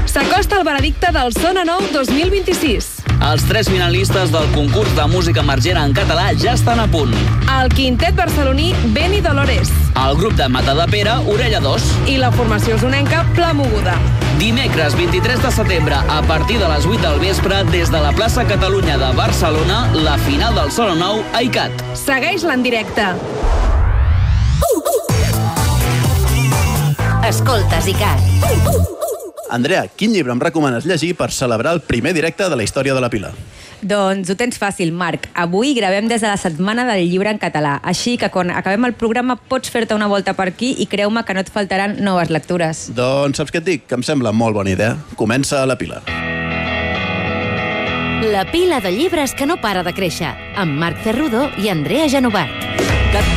S'acosta el veredicte del Sona Nou 2026. Els 3 finalistes del concurs de música emergent en català ja estan a punt. El quintet barceloní Beni Dolores. El grup de Matadepera, Orella 2. I la formació usonenca Pla Moguda. Dimecres 23 de setembre, a partir de les 8 del vespre, des de la plaça Catalunya de Barcelona, la final del Sona Nou a ICAT. Segueix-la en directe. Escoltes ICAT. Andrea, quin llibre em recomanes llegir per celebrar el primer directe de la història de la Pila? Doncs ho tens fàcil, Marc. Avui gravem des de la Setmana del Llibre en català, així que quan acabem el programa pots fer-te una volta per aquí i creu-me que no et faltaran noves lectures. Doncs saps què et dic? Que em sembla molt bona idea. Comença la Pila. La pila de llibres que no para de créixer, amb Marc Cerrudo i Andrea Genovat.